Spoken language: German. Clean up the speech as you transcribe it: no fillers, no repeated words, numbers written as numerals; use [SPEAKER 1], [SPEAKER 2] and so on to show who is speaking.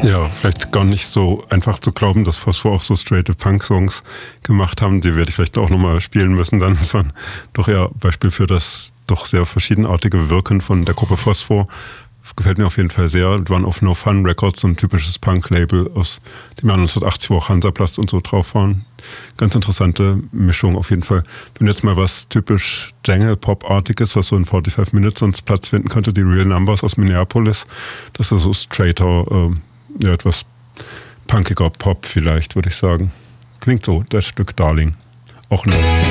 [SPEAKER 1] Ja, vielleicht gar nicht so einfach zu glauben, dass Phosphor auch so straighte Punk-Songs gemacht haben. Die werde ich vielleicht auch nochmal spielen müssen. Dann ist man doch ja Beispiel für das doch sehr verschiedenartige Wirken von der Gruppe Phosphor. Gefällt mir auf jeden Fall sehr. Die waren auf No Fun Records, so ein typisches Punk-Label aus dem Jahr 1980, wo auch Hansaplast und so drauf waren. Ganz interessante Mischung auf jeden Fall. Wenn jetzt mal was typisch Jangle-Pop-artiges, was so in 45 Minutes sonst Platz finden könnte, die Real Numbers aus Minneapolis, das ist so straighter, etwas punkiger Pop vielleicht, würde ich sagen. Klingt so, das Stück Darling. Auch noch.